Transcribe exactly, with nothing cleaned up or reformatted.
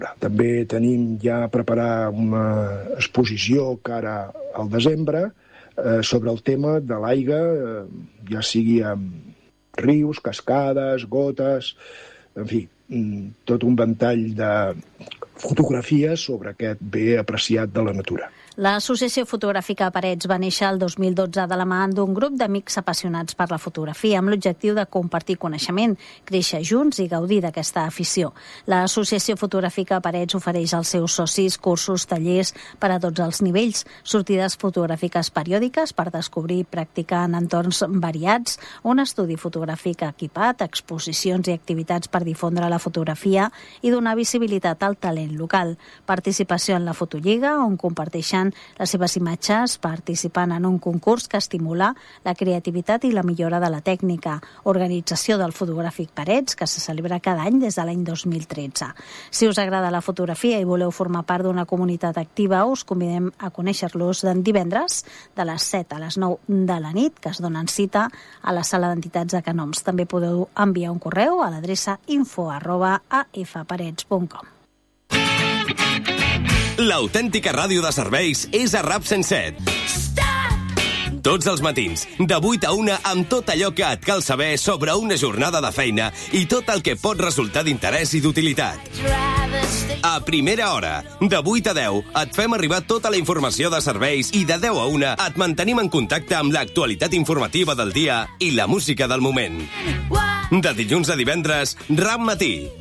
També tenim ja preparar una exposició cara al desembre eh, sobre el tema de l'aigua, eh, ja sigui amb rius, cascades, gotes, en fi, tot un ventall de fotografies sobre aquest bé apreciat de la natura. L'Associació Fotogràfica Parets va néixer el dos mil dotze de la mà d'un grup d'amics apassionats per la fotografia amb l'objectiu de compartir coneixement, créixer junts i gaudir d'aquesta afició. L'Associació Fotogràfica Parets ofereix als seus socis cursos, tallers per a tots els nivells, sortides fotogràfiques periòdiques per descobrir i practicar en entorns variats, un estudi fotogràfic equipat, exposicions i activitats per difondre la fotografia i donar visibilitat al talent local. Participació en la Fotolliga, on comparteixen les seves imatges participant en un concurs que estimula la creativitat i la millora de la tècnica. Organització del Fotogràfic Parets, que se celebra cada any des de l'any dos mil tretze. Si us agrada la fotografia i voleu formar part d'una comunitat activa, us convidem a conèixer-los divendres de les set a les nou de la nit, que es donen cita a la sala d'entitats de Canoms. També podeu enviar un correu a l'adreça info arroba a f parets punt com. L'autèntica ràdio de serveis és a Rap cent set. Tots els matins, de vuit a una, amb tot allò que et cal saber sobre una jornada de feina i tot el que pot resultar d'interès i d'utilitat. A primera hora, de vuit a deu, et fem arribar tota la informació de serveis i de deu a una et mantenim en contacte amb l'actualitat informativa del dia i la música del moment. De dilluns a divendres, Rap Matí.